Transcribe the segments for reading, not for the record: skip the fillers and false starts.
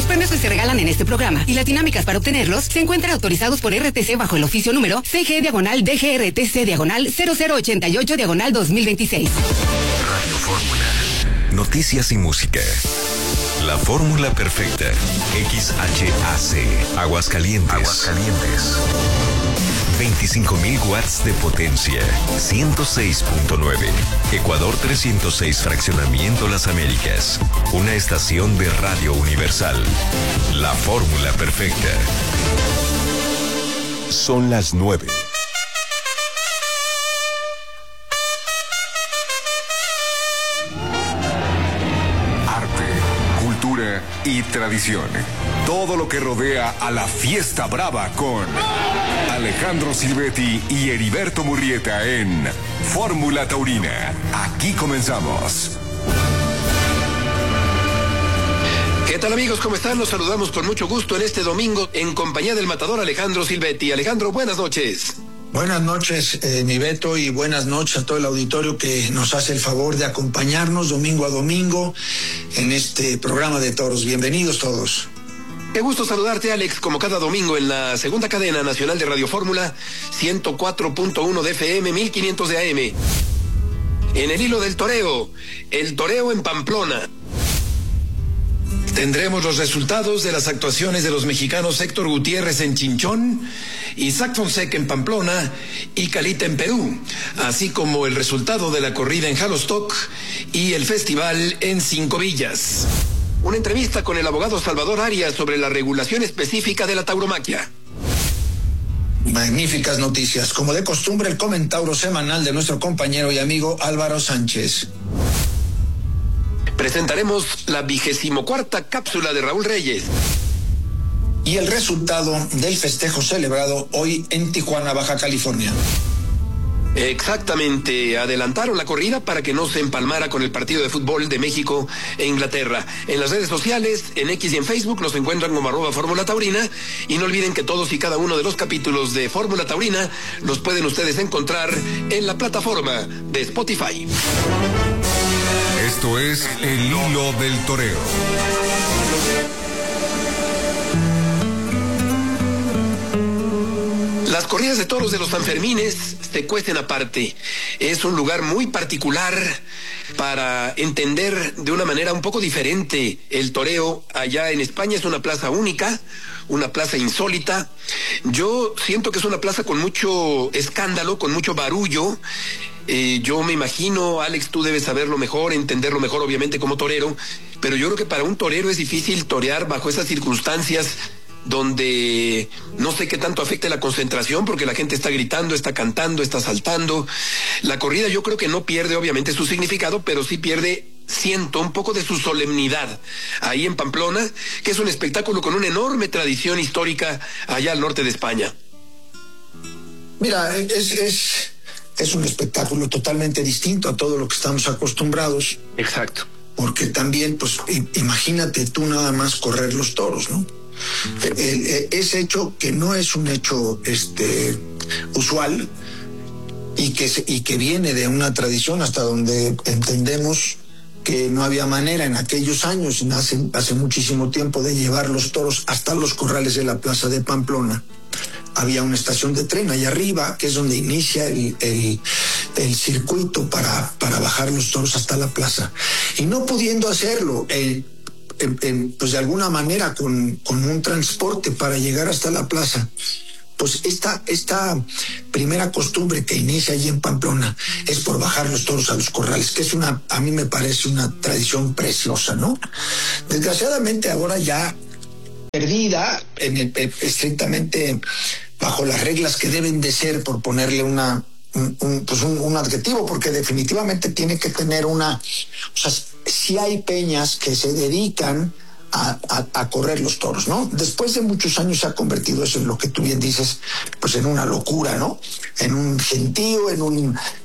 premios que se regalan en este programa y las dinámicas para obtenerlos se encuentran autorizados por RTC bajo el oficio número CG/DGRTC/0088/2026. Radio Fórmula. Noticias y música. La fórmula perfecta. XHAC. Aguascalientes. 25.000 watts de potencia. 106.9. Ecuador 306, Fraccionamiento Las Américas. Una estación de Radio Universal. La fórmula perfecta. Son las 9. Y tradición. Todo lo que rodea a la fiesta brava con Alejandro Silvetti y Heriberto Murrieta en Fórmula Taurina. Aquí comenzamos. ¿Qué tal, amigos? ¿Cómo están? Los saludamos con mucho gusto en este domingo en compañía del matador Alejandro Silvetti. Alejandro, buenas noches. Buenas noches, mi Beto, y buenas noches a todo el auditorio que nos hace el favor de acompañarnos domingo a domingo en este programa de toros. Bienvenidos todos. Qué gusto saludarte, Alex, como cada domingo en la segunda cadena nacional de Radio Fórmula, 104.1 de FM, 1500 de AM. En el hilo del toreo, el toreo en Pamplona. Tendremos los resultados de las actuaciones de los mexicanos Héctor Gutiérrez en Chinchón, Isaac Fonseca en Pamplona y Calita en Perú, así como el resultado de la corrida en Jalostoc y el festival en Cinco Villas. Una entrevista con el abogado Salvador Arias sobre la regulación específica de la tauromaquia. Magníficas noticias. Como de costumbre, el comentario semanal de nuestro compañero y amigo Álvaro Sánchez. Presentaremos la 24ª cápsula de Raúl Reyes. Y el resultado del festejo celebrado hoy en Tijuana, Baja California. Exactamente, adelantaron la corrida para que no se empalmara con el partido de fútbol de México e Inglaterra. En las redes sociales, en X y en Facebook nos encuentran como @Fórmula Taurina, y no olviden que todos y cada uno de los capítulos de Fórmula Taurina los pueden ustedes encontrar en la plataforma de Spotify. Esto es el hilo del toreo. Las corridas de toros de los Sanfermines se cuecen aparte. Es un lugar muy particular para entender de una manera un poco diferente el toreo. Allá en España es una plaza única, una plaza insólita. Yo siento que es una plaza con mucho escándalo, con mucho barullo. Yo me imagino, Alex, tú debes saberlo mejor, entenderlo mejor, obviamente, como torero, pero yo creo que para un torero es difícil torear bajo esas circunstancias donde no sé qué tanto afecte la concentración, porque la gente está gritando, está cantando, está saltando. La corrida yo creo que no pierde obviamente su significado, pero sí pierde, siento, un poco de su solemnidad ahí en Pamplona, que es un espectáculo con una enorme tradición histórica allá al norte de España. Mira, es un espectáculo totalmente distinto a todo lo que estamos acostumbrados. Exacto. Porque también, pues, imagínate tú nada más correr los toros, ¿no? Ese hecho que no es un hecho usual y que viene de una tradición hasta donde entendemos que no había manera en aquellos años, hace muchísimo tiempo, de llevar los toros hasta los corrales de la plaza de Pamplona. Había una estación de tren allá arriba, que es donde inicia el circuito para bajar los toros hasta la plaza. Y no pudiendo hacerlo, pues de alguna manera con un transporte para llegar hasta la plaza, pues esta primera costumbre que inicia allí en Pamplona es por bajar los toros a los corrales, que es a mí me parece una tradición preciosa, ¿no? Desgraciadamente ahora ya perdida estrictamente bajo las reglas que deben de ser, por ponerle un adjetivo, porque definitivamente tiene que tener o sea, si hay peñas que se dedican a correr los toros, ¿no? Después de muchos años se ha convertido eso en lo que tú bien dices, pues en una locura, ¿no? En un gentío,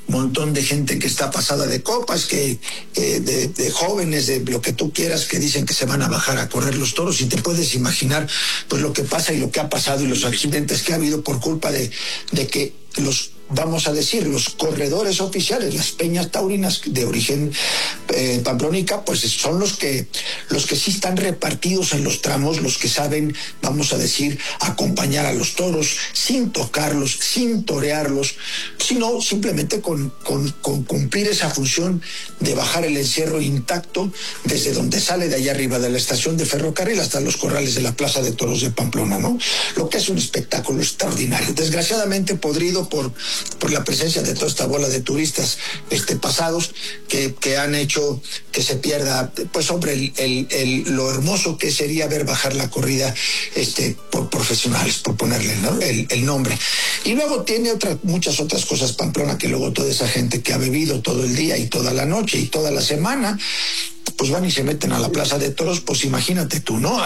montón de gente que está pasada de copas, de jóvenes, de lo que tú quieras, que dicen que se van a bajar a correr los toros, y te puedes imaginar pues lo que pasa y lo que ha pasado y los accidentes que ha habido por culpa de que vamos a decir, los corredores oficiales, las peñas taurinas de origen pamplónica, pues son los que sí están repartidos en los tramos, los que saben, vamos a decir, acompañar a los toros sin tocarlos, sin torearlos, sino simplemente con cumplir esa función de bajar el encierro intacto desde donde sale de allá arriba de la estación de ferrocarril hasta los corrales de la Plaza de Toros de Pamplona, ¿no? Lo que es un espectáculo extraordinario, desgraciadamente podrido por la presencia de toda esta bola de turistas pasados que han hecho que se pierda, pues hombre, lo hermoso que sería ver bajar la corrida por profesionales, por ponerle, ¿no?, el nombre. Y luego tiene muchas otras cosas Pamplona, que luego toda esa gente que ha bebido todo el día y toda la noche y toda la semana, pues van y se meten a la Plaza de Toros, pues imagínate tú, ¿no?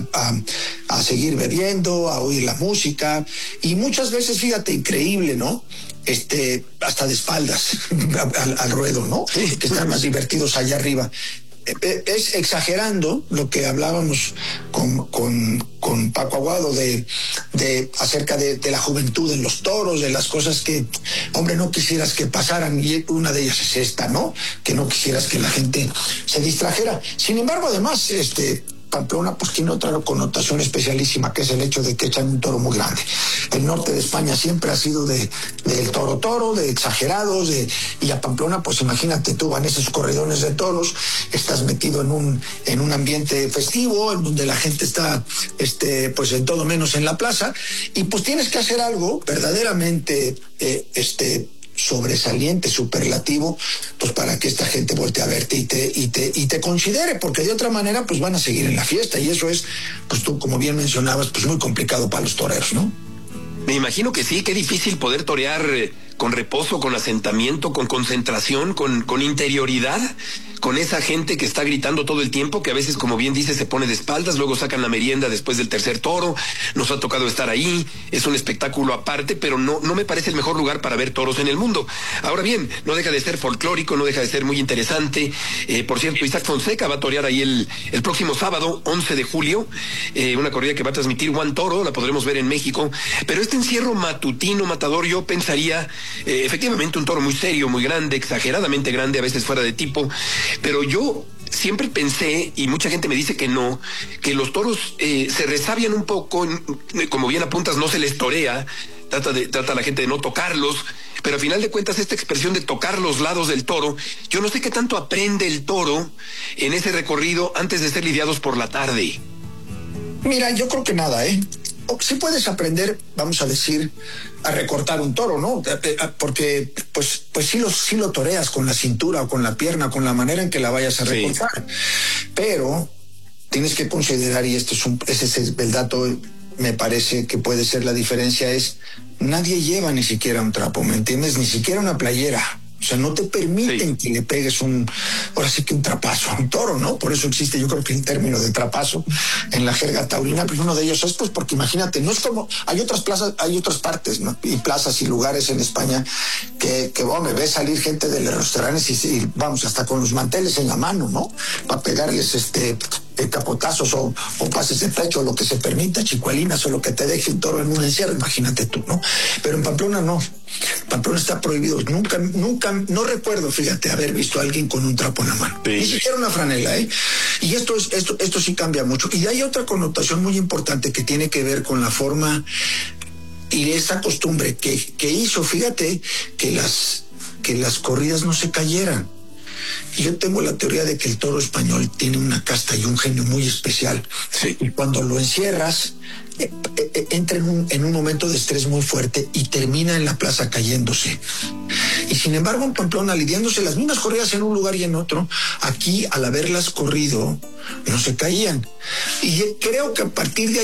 A seguir bebiendo, a oír la música, y muchas veces, fíjate, increíble, ¿no? Hasta de espaldas al ruedo, ¿no? Sí. Que están más divertidos allá arriba. Es exagerando lo que hablábamos con Paco Aguado acerca de la juventud en los toros, de las cosas que, hombre, no quisieras que pasaran, y una de ellas es esta, ¿no? Que no quisieras que la gente se distrajera. Sin embargo, además, Pamplona pues tiene otra connotación especialísima, que es el hecho de que echan un toro muy grande. El norte de España siempre ha sido del toro, de exagerados, y a Pamplona, pues imagínate tú, van esos corridones de toros, estás metido en un ambiente festivo, en donde la gente está pues en todo menos en la plaza, y pues tienes que hacer algo verdaderamente sobresaliente, superlativo, pues para que esta gente voltee a verte y te considere, porque de otra manera pues van a seguir en la fiesta, y eso es, pues tú como bien mencionabas, pues muy complicado para los toreros, ¿no? Me imagino que sí, qué difícil poder torear con reposo, con asentamiento, con concentración, con interioridad, con esa gente que está gritando todo el tiempo, que a veces, como bien dice, se pone de espaldas, luego sacan la merienda después del tercer toro. Nos ha tocado estar ahí, es un espectáculo aparte, pero no me parece el mejor lugar para ver toros en el mundo. Ahora bien, no deja de ser folclórico, no deja de ser muy interesante. Por cierto, Isaac Fonseca va a torear ahí el próximo sábado, 11 de julio, una corrida que va a transmitir Juan Toro, la podremos ver en México. Pero este encierro matutino, matador, yo pensaría, efectivamente, un toro muy serio, muy grande, exageradamente grande, a veces fuera de tipo. Pero yo siempre pensé, y mucha gente me dice que no, que los toros se resabian un poco, como bien apuntas, no se les torea, trata la gente de no tocarlos, pero a final de cuentas esta expresión de tocar los lados del toro, yo no sé qué tanto aprende el toro en ese recorrido antes de ser lidiados por la tarde. Mira, yo creo que nada, sí puedes aprender, vamos a decir, a recortar un toro, ¿no? Porque pues sí lo toreas con la cintura o con la pierna, con la manera en que la vayas a recortar. Sí. Pero tienes que considerar, y ese es el dato, me parece que puede ser la diferencia, es nadie lleva ni siquiera un trapo, ¿me entiendes? Ni siquiera una playera. O sea, no te permiten que le pegues ahora sí que un trapazo a un toro, ¿no? Por eso existe, yo creo que el término de trapazo en la jerga taurina, pero uno de ellos es pues porque imagínate, no es como, hay otras plazas, hay otras partes, ¿no? Y plazas y lugares en España que me ves salir gente de los restaurantes y vamos, hasta con los manteles en la mano, ¿no? Para pegarles capotazos o pases de pecho, lo que se permita, chicuelinas o lo que te deje un toro en un encierro, imagínate tú, ¿no? Pero en Pamplona no. Pamplona está prohibido. Nunca, no recuerdo, fíjate, haber visto a alguien con un trapo en la mano. Sí. Ni siquiera una franela, Y esto sí cambia mucho. Y hay otra connotación muy importante que tiene que ver con la forma y esa costumbre que hizo, fíjate, que las corridas no se cayeran. Yo tengo la teoría de que el toro español tiene una casta y un genio muy especial. Sí. Y cuando lo encierras, entra en un momento de estrés muy fuerte y termina en la plaza cayéndose. Y sin embargo, en Pamplona, lidiándose las mismas corridas en un lugar y en otro, aquí, al haberlas corrido, no se caían. Y creo que a partir de ahí